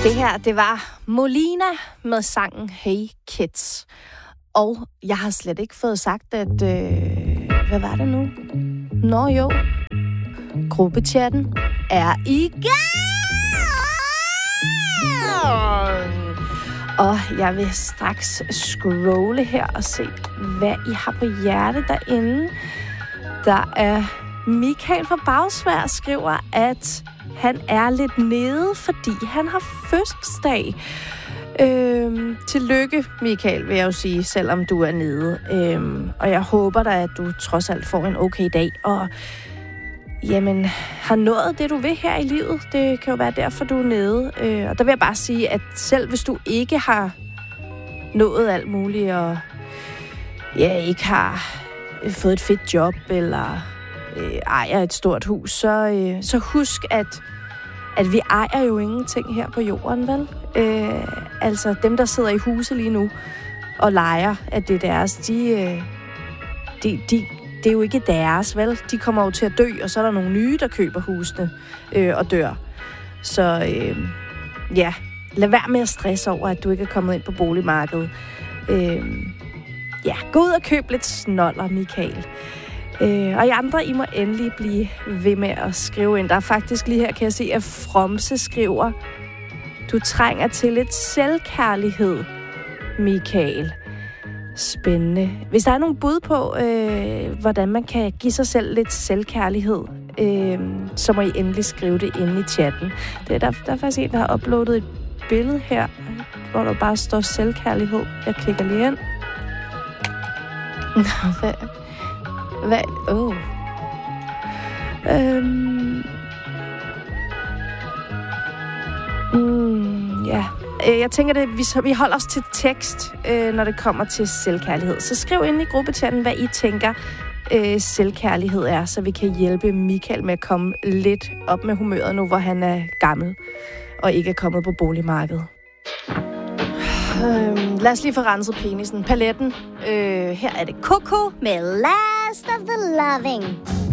Det her, det var Molina med sangen Hey Kids. Og jeg har slet ikke fået sagt, at... hvad var det nu? Nå jo. Gruppechatten er i gang! Og jeg vil straks scrolle her og se, hvad I har på hjerte derinde. Der er Michael fra Bagsvær skriver, at han er lidt nede, fordi han har fødselsdag. Tillykke, Michael, vil jeg jo sige, selvom du er nede. Og jeg håber da, at du trods alt får en okay dag, og jamen, har nået det, du vil her i livet. Det kan jo være derfor, du er nede. Og der vil jeg bare sige, at selv hvis du ikke har nået alt muligt, og ikke har fået et fedt job, eller ejer et stort hus, så husk, at vi ejer jo ingenting her på jorden, vel? Altså, dem, der sidder i huse lige nu og leger, at det er deres, det er jo ikke deres, vel? De kommer jo til at dø, og så er der nogle nye, der køber husene og dør. Så lad være med at stresse over, at du ikke er kommet ind på boligmarkedet. Gå ud og køb lidt snoller, Michael. Og I andre, I må endelig blive ved med at skrive ind. Der er faktisk lige her, kan jeg se, at Fromse skriver, du trænger til lidt selvkærlighed, Michael. Spændende. Hvis der er nogle bud på, hvordan man kan give sig selv lidt selvkærlighed, så må I endelig skrive det inde i chatten. Der er faktisk en, der har uploadet et billede her, hvor der bare står selvkærlighed. Jeg klikker lige ind. Hvad? Jeg tænker, at vi holder os til tekst, når det kommer til selvkærlighed. Så skriv ind i gruppechatten, hvad I tænker, selvkærlighed er, så vi kan hjælpe Michael med at komme lidt op med humøret nu, hvor han er gammel og ikke er kommet på boligmarkedet. Lad os lige få renset penisen. Paletten. Her er det Coco med Last of the Loving.